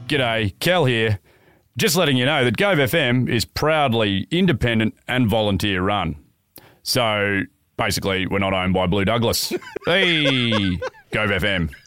G'day, Kel here. Just letting you know that Gove FM is proudly independent and volunteer run. So, basically, we're not owned by Blue Douglas. Hey, Gove FM.